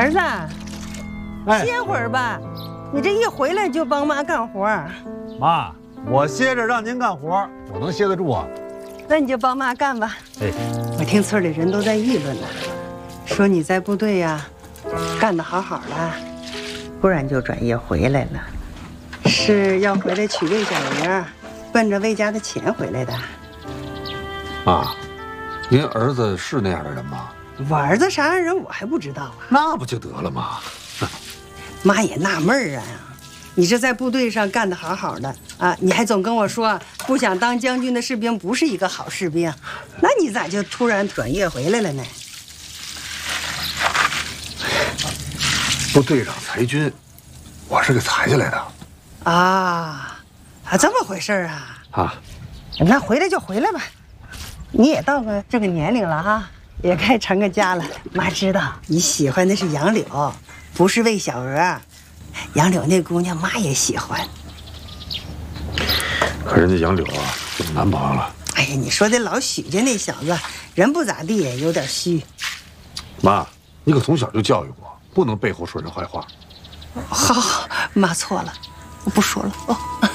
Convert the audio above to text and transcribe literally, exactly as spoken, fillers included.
儿子， 哎， 歇会儿吧。你这一回来就帮妈干活。 妈，我歇着让您干活，我能歇得住啊？ 那你就帮妈干吧。 哎， 我听村里人都在议论呢，说你在部队呀，干得好好的，忽然就转业回来了，是要回来娶魏小玲，奔着魏家的钱回来的。 妈，您儿子是那样的人吗？ 我儿子啥样人我还不知道啊。 那不就得了吗？ 妈也纳闷儿啊，你这在部队上干得好好的啊，你还总跟我说不想当将军的士兵不是一个好士兵，那你咋就突然转业回来了呢？ 部队长裁军，我是给裁下来的。 啊，啊，这么回事啊？ 啊， 那回来就回来吧，你也到个这个年龄了哈，也该成个家了。妈知道你喜欢的是杨柳，不是魏小娥。杨柳那姑娘妈也喜欢。 可人家杨柳啊，有男朋友了。 哎呀，你说的老许家那小子人不咋地，有点虚。 妈，你可从小就教育我，不能背后说人坏话。 好，妈错了，我不说了哦。